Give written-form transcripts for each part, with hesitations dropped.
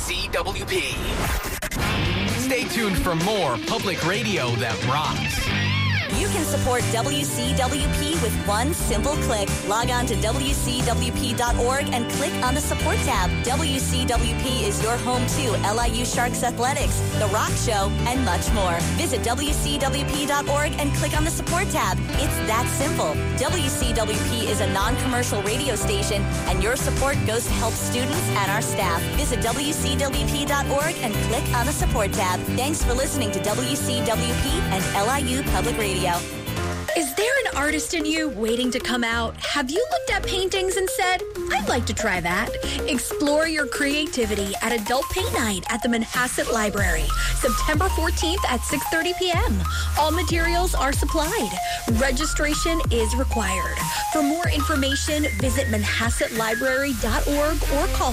WCWP. Stay tuned for more public radio that rocks. You can support WCWP with one simple click. Log on to WCWP.org and click on the support tab. WCWP is your home to LIU Sharks Athletics, The Rock Show, and much more. Visit WCWP.org and click on the support tab. It's that simple. WCWP is a non-commercial radio station, and your support goes to help students and our staff. Visit WCWP.org and click on the support tab. Thanks for listening to WCWP and LIU Public Radio. Is there an artist in you waiting to come out? Have you looked at paintings and said, I'd like to try that? Explore your creativity at Adult Paint Night at the Manhasset Library, September 14th at 6:30 p.m. All materials are supplied. Registration is required. For more information, visit manhassetlibrary.org or call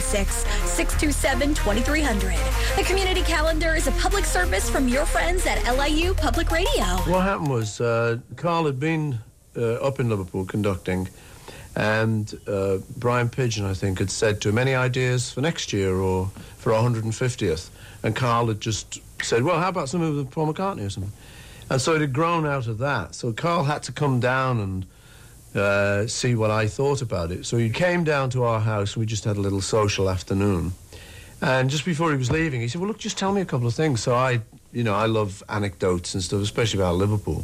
516-627-2300. The community calendar is a public service from your friends at LIU Public Radio. What happened was Carl had been up in Liverpool conducting, and Brian Pidgeon, I think, had said to him, any ideas for next year or for 150th? And Carl had just said, well, how about something with Paul McCartney or something? And so it had grown out of that. So Carl had to come down and see what I thought about it. So he came down to our house, and we just had a little social afternoon. And just before he was leaving, he said, well, look, just tell me a couple of things. So I love anecdotes and stuff, especially about Liverpool.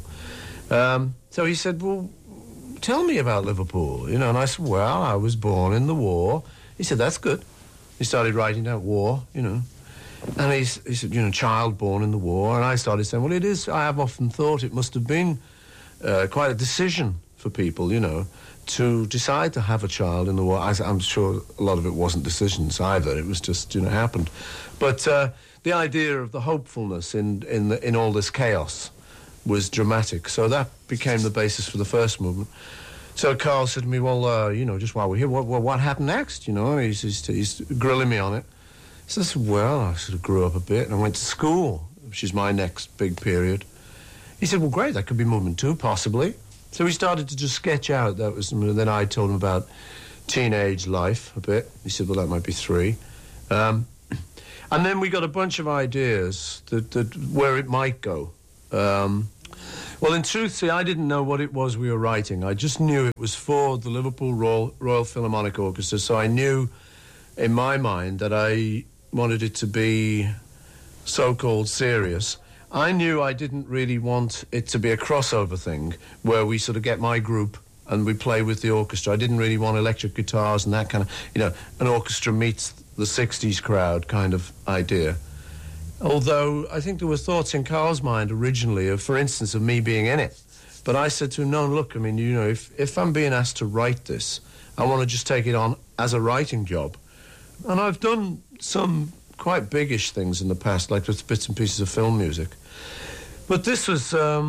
So he said, well, tell me about Liverpool, and I said, well, I was born in the war. He said, that's good. He started writing down war, and he said, child born in the war. And I started saying, well, it is, I have often thought it must have been quite a decision for people, to decide to have a child in the war. I'm sure a lot of it wasn't decisions either. It was just, happened. But the idea of the hopefulness in all this chaos was dramatic. So that became the basis for the first movement. So Carl said to me, well, just while we're here, what happened next? He's grilling me on it. So I said, well, I sort of grew up a bit and I went to school, which is my next big period. He said, well, great, that could be movement 2, possibly. So we started to just sketch out. That was, and then I told him about teenage life a bit. He said, well, that might be 3. And then we got a bunch of ideas that where it might go. Well, in truth, see, I didn't know what it was we were writing. I just knew it was for the Liverpool Royal Philharmonic Orchestra, so I knew in my mind that I wanted it to be so-called serious. I knew I didn't really want it to be a crossover thing where we sort of get my group and we play with the orchestra. I didn't really want electric guitars and that kind of, an orchestra meets the 60s crowd kind of idea. Although I think there were thoughts in Carl's mind originally of, for instance, of me being in it. But I said to him, no, look, if I'm being asked to write this, I want to just take it on as a writing job. And I've done some quite biggish things in the past, like with bits and pieces of film music. But this was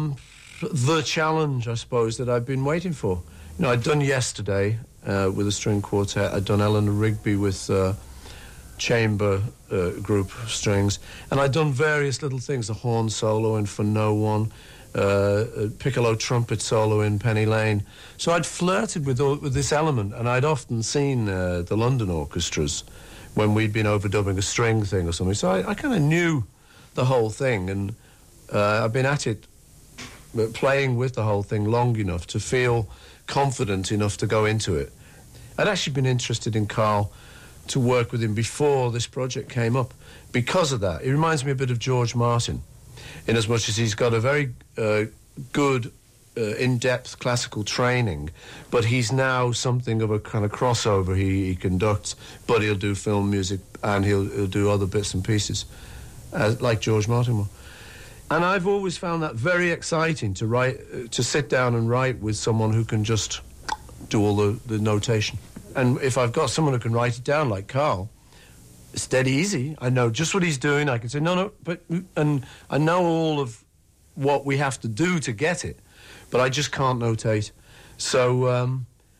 the challenge, I suppose, that I've been waiting for. I'd done Yesterday with a string quartet. I'd done Eleanor Rigby with chamber group strings. And I'd done various little things, a horn solo in For No One, a piccolo trumpet solo in Penny Lane. So I'd flirted with this element, and I'd often seen the London orchestras when we'd been overdubbing a string thing or something. So I kind of knew the whole thing, and I've been at it, playing with the whole thing long enough to feel confident enough to go into it. I'd actually been interested in Carl to work with him before this project came up because of that. He reminds me a bit of George Martin, in as much as he's got a very good, in-depth classical training, but he's now something of a kind of crossover. He conducts, but he'll do film music and he'll do other bits and pieces, like George Martin will. And I've always found that very exciting to write, to sit down and write with someone who can just do all the notation. And if I've got someone who can write it down, like Carl, it's dead easy. I know just what he's doing. I can say, no, and I know all of what we have to do to get it, but I just can't notate. So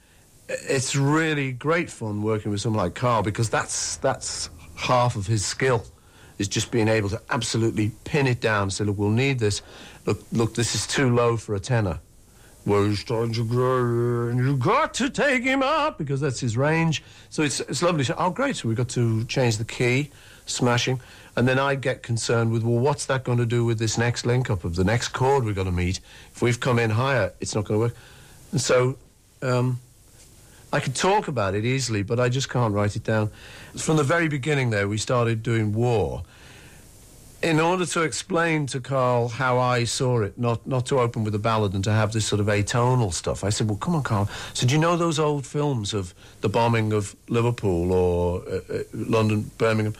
it's really great fun working with someone like Carl, because that's half of his skill, is just being able to absolutely pin it down. Say, look, we'll need this. Look, this is too low for a tenor. well, he's starting to grow, and you've got to take him up, because that's his range. So it's lovely. So, oh, great. So we got to change the key, smashing. And then I get concerned with, well, what's that going to do with this next link-up of the next chord we're going to meet? If we've come in higher, it's not going to work. And so I could talk about it easily, but I just can't write it down. From the very beginning there, we started doing War. In order to explain to Carl how I saw it, not to open with a ballad and to have this sort of atonal stuff, I said, well, come on, Carl. So do you know those old films of the bombing of Liverpool or London, Birmingham?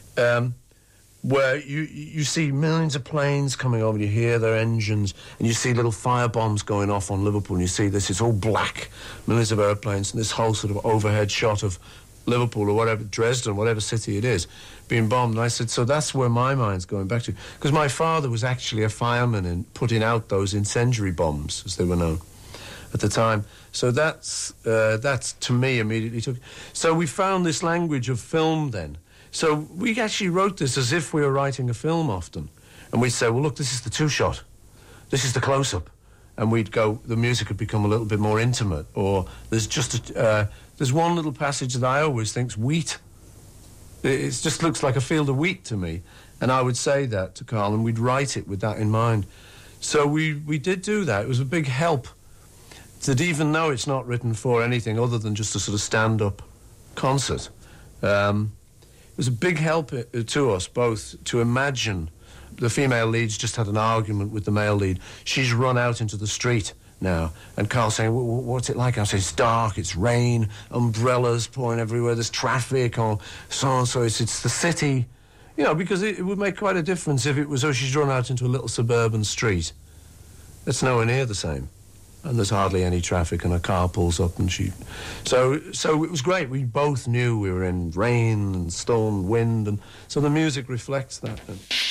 Where you see millions of planes coming over, and you hear their engines, and you see little fire bombs going off on Liverpool, and you see this, it's all black, millions of airplanes, and this whole sort of overhead shot of Liverpool or whatever, Dresden, whatever city it is, being bombed. And I said, so that's where my mind's going back to. Because my father was actually a fireman in putting out those incendiary bombs, as they were known at the time. So that's to me immediately took. So we found this language of film then. So we actually wrote this as if we were writing a film often. And we'd say, well, look, this is the two-shot. This is the close-up. And we'd go, the music had become a little bit more intimate. Or there's just there's one little passage that I always think's wheat. It just looks like a field of wheat to me. And I would say that to Carl, and we'd write it with that in mind. So we did do that. It was a big help that even though it's not written for anything other than just a sort of stand-up concert, it was a big help to us both to imagine. The female lead's just had an argument with the male lead. She's run out into the street now, and Carl's saying, what's it like? I say, it's dark, it's rain, umbrellas pouring everywhere, there's traffic, or so on. So it's the city, you know, because it would make quite a difference if it was, she's run out into a little suburban street. It's nowhere near the same. And there's hardly any traffic, and a car pulls up, and she... So it was great. We both knew we were in rain and storm, wind, and so the music reflects that.